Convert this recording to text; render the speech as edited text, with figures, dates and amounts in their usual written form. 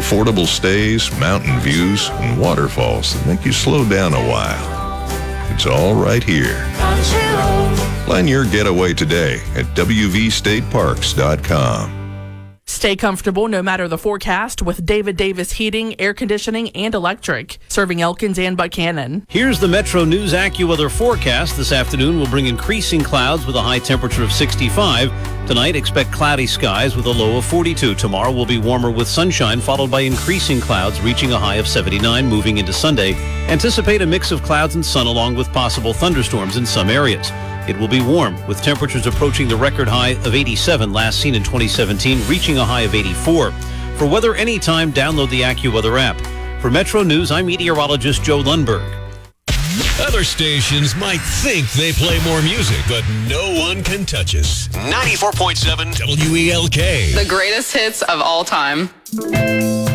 affordable stays, mountain views, and waterfalls that make you slow down a while. It's all right here. Plan your getaway today at wvstateparks.com. Stay comfortable no matter the forecast with David Davis Heating, Air Conditioning, and Electric, serving Elkins and Buchanan. Here's the Metro News AccuWeather forecast. This afternoon will bring increasing clouds with a high temperature of 65. Tonight, expect cloudy skies with a low of 42. Tomorrow will be warmer with sunshine, followed by increasing clouds, reaching a high of 79 moving into Sunday. Anticipate a mix of clouds and sun along with possible thunderstorms in some areas. It will be warm, with temperatures approaching the record high of 87 last seen in 2017, reaching a high of 84. For weather anytime, download the AccuWeather app. For Metro News, I'm meteorologist Joe Lundberg. Other stations might think they play more music, but no one can touch us. 94.7 WELK. The greatest hits of all time.